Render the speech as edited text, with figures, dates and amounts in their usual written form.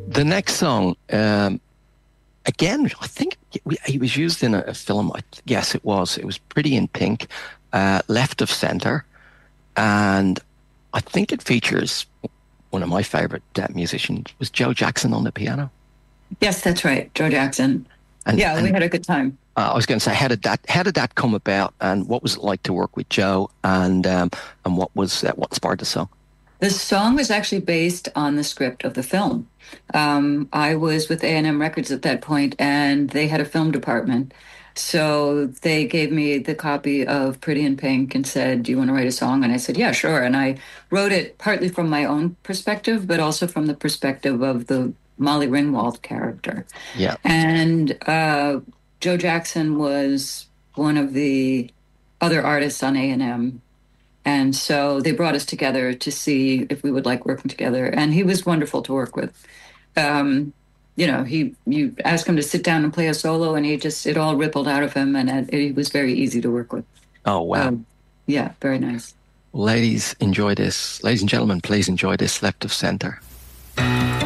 The next song, again, I think he was used in a film. Yes, it was. It was Pretty in Pink, Left of Center, and I think it features one of my favorite musicians was Joe Jackson on the piano. Yes, that's right, Joe Jackson. Yeah, we And had a good time. I was going to say, how did that come about, and what was it like to work with Joe, and what inspired the song? The song was actually based on the script of the film. I was with A&M Records at that point, and they had a film department. So they gave me the copy of Pretty in Pink and said, "Do you want to write a song?" And I said, "Yeah, sure." And I wrote it partly from my own perspective, but also from the perspective of the Molly Ringwald character. Yeah. And Joe Jackson was one of the other artists on A&M. And so they brought us together to see if we would like working together. And he was wonderful to work with. Um, you ask him to sit down and play a solo, and it all rippled out of him, and he was very easy to work with. Oh, wow. Yeah, very nice. Ladies, enjoy this. Ladies and gentlemen, please enjoy this Left of Center.